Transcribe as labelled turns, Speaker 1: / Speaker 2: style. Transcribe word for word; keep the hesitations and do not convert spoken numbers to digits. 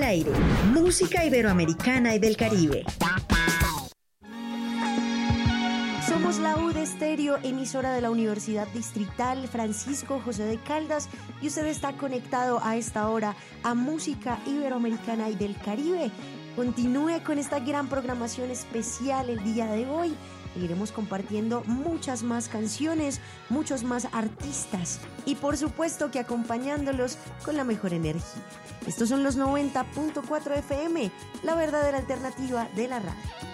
Speaker 1: aire, música iberoamericana y del Caribe.
Speaker 2: Somos la U de Estéreo, emisora de la Universidad Distrital Francisco José de Caldas, y usted está conectado a esta hora a música iberoamericana y del Caribe. Continúe con esta gran programación especial el día de hoy. Seguiremos compartiendo muchas más canciones, muchos más artistas y por supuesto que acompañándolos con la mejor energía. Estos son los noventa punto cuatro F M, la verdadera alternativa de la radio.